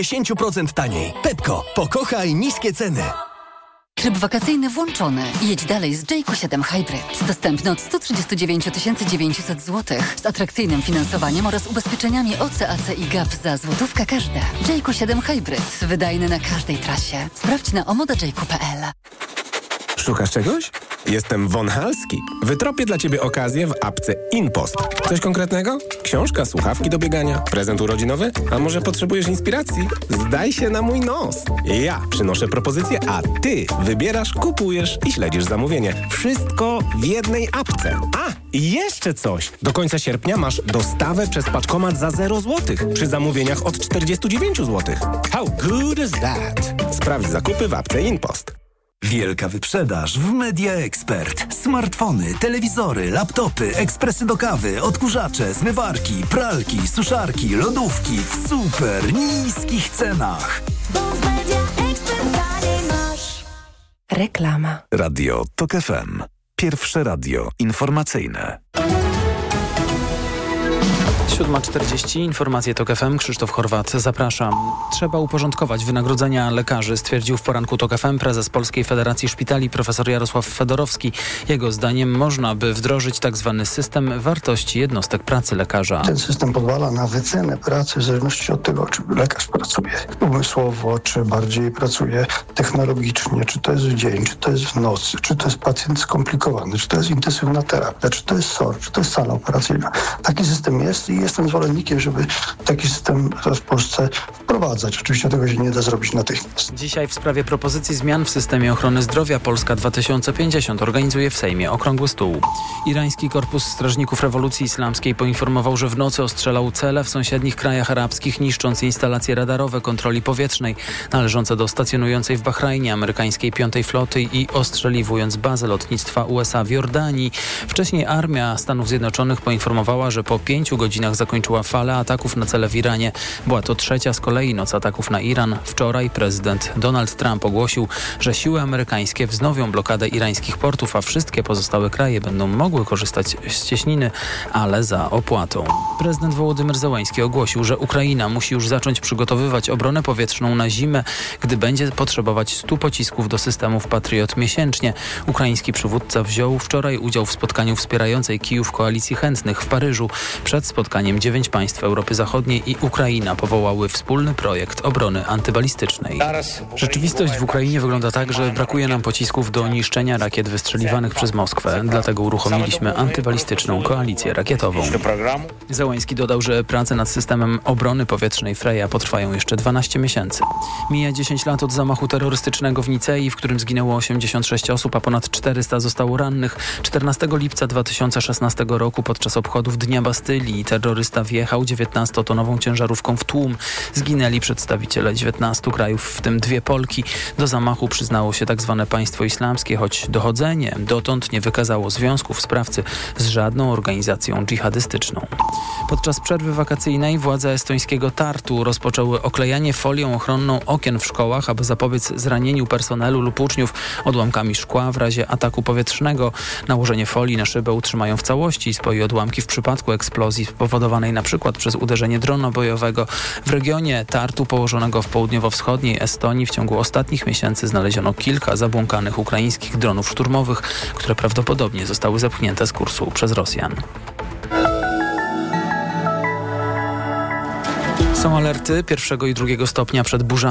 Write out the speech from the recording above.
10% taniej. Pepko, pokochaj niskie ceny. Tryb wakacyjny włączony. Jedź dalej z Jayco 7 Hybrid. Dostępny od 139 900 zł z atrakcyjnym finansowaniem oraz ubezpieczeniami OC, AC i GAP za złotówkę każde. Jayco 7 Hybrid. Wydajny na każdej trasie. Sprawdź na omodajayco.pl. Szukasz czegoś? Jestem Von Halski. Wytropię dla Ciebie okazję w apce InPost. Coś konkretnego? Książka, słuchawki do biegania, prezent urodzinowy? A może potrzebujesz inspiracji? Zdaj się na mój nos. Ja przynoszę propozycję, a Ty wybierasz, kupujesz i śledzisz zamówienie. Wszystko w jednej apce. A, i jeszcze coś. Do końca sierpnia masz dostawę przez paczkomat za 0 zł przy zamówieniach od 49 zł. How good is that? Sprawdź zakupy w apce InPost. Wielka wyprzedaż w Media Expert. Smartfony, telewizory, laptopy, ekspresy do kawy, odkurzacze, zmywarki, pralki, suszarki, lodówki w super niskich cenach. Bo w Media Expert taniej masz. Reklama. Radio TOK FM. Pierwsze radio informacyjne. 7:40, informacje TOK FM, Krzysztof Horwat, zapraszam. Trzeba uporządkować wynagrodzenia lekarzy, stwierdził w poranku TOK FM prezes Polskiej Federacji Szpitali profesor Jarosław Fedorowski. Jego zdaniem można by wdrożyć tzw. system wartości jednostek pracy lekarza. Ten system pozwala na wycenę pracy w zależności od tego, czy lekarz pracuje umysłowo, czy bardziej pracuje technologicznie, czy to jest w dzień, czy to jest w nocy, czy to jest pacjent skomplikowany, czy to jest intensywna terapia, czy to jest SOR, czy to jest sala operacyjna. Taki system jest i jestem zwolennikiem, żeby taki system w Polsce wprowadzać. Oczywiście tego się nie da zrobić natychmiast. Dzisiaj w sprawie propozycji zmian w systemie ochrony zdrowia Polska 2050 organizuje w Sejmie okrągły stół. Irański Korpus Strażników Rewolucji Islamskiej poinformował, że w nocy ostrzelał cele w sąsiednich krajach arabskich, niszcząc instalacje radarowe kontroli powietrznej należące do stacjonującej w Bahrajnie amerykańskiej 5. floty i ostrzeliwując bazę lotnictwa USA w Jordanii. Wcześniej armia Stanów Zjednoczonych poinformowała, że po 5 godzinach zakończyła falę ataków na cele w Iranie. Była to trzecia z kolei noc ataków na Iran. Wczoraj prezydent Donald Trump ogłosił, że siły amerykańskie wznowią blokadę irańskich portów, a wszystkie pozostałe kraje będą mogły korzystać z cieśniny, ale za opłatą. Prezydent Wołodymyr Zełański ogłosił, że Ukraina musi już zacząć przygotowywać obronę powietrzną na zimę, gdy będzie potrzebować 100 pocisków do systemów Patriot miesięcznie. Ukraiński przywódca wziął wczoraj udział w spotkaniu wspierającej Kijów Koalicji Chętnych w Paryżu. Przed spotkaniem 9 państw Europy Zachodniej i Ukraina powołały wspólny projekt obrony antybalistycznej. Rzeczywistość w Ukrainie wygląda tak, że brakuje nam pocisków do niszczenia rakiet wystrzeliwanych przez Moskwę. Dlatego uruchomiliśmy antybalistyczną koalicję rakietową. Zełański dodał, że prace nad systemem obrony powietrznej Freya potrwają jeszcze 12 miesięcy. Mija 10 lat od zamachu terrorystycznego w Nicei, w którym zginęło 86 osób, a ponad 400 zostało rannych. 14 lipca 2016 roku podczas obchodów Dnia Bastylii terrorysta wjechał 19-tonową ciężarówką w tłum. Zginęli przedstawiciele 19 krajów, w tym 2 Polki. Do zamachu przyznało się tzw. państwo islamskie, choć dochodzenie dotąd nie wykazało związków sprawcy z żadną organizacją dżihadystyczną. Podczas przerwy wakacyjnej władze estońskiego Tartu rozpoczęły oklejanie folią ochronną okien w szkołach, aby zapobiec zranieniu personelu lub uczniów odłamkami szkła w razie ataku powietrznego. Nałożenie folii na szybę utrzymają w całości swoje odłamki w przypadku eksplozji spowodowanej na przykład przez uderzenie drona bojowego. W regionie Tartu położonego w południowo-wschodniej Estonii w ciągu ostatnich miesięcy znaleziono kilka zabłąkanych ukraińskich dronów szturmowych, które prawdopodobnie zostały zepchnięte z kursu przez Rosjan. Są alerty 1. i 2. stopnia przed burzami.